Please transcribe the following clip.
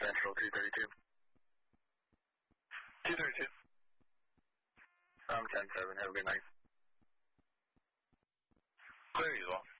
Central 232. 232. 10-7, have a good night. Clear as well.